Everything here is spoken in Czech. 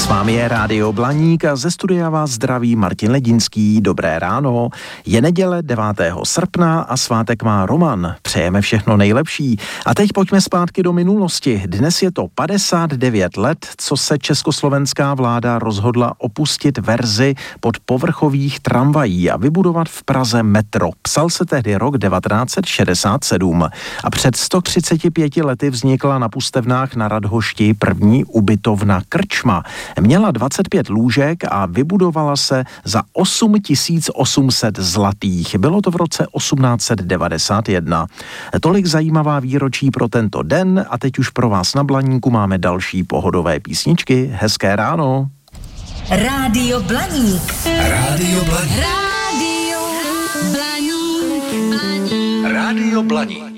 S vámi je Rádio Blaník a ze studia vás zdraví Martin Ledinský. Dobré ráno. Je neděle 9. srpna a svátek má Roman. Přejeme všechno nejlepší. A teď pojďme zpátky do minulosti. Dnes je to 59 let, co se československá vláda rozhodla opustit verzi podpovrchových tramvají a vybudovat v Praze metro. Psal se tehdy rok 1967 a před 135 lety vznikla na Pustevnách na Radhošti první ubytovna Krčma. Měla 25 lůžek a vybudovala se za 8800 zlatých. Bylo to v roce 1891. Tolik zajímavá výročí pro tento den a teď už pro vás na Blaníku máme další pohodové písničky. Hezké ráno. Rádio Blaník. Rádio Blaník. Rádio Blaník. Rádio Blaník.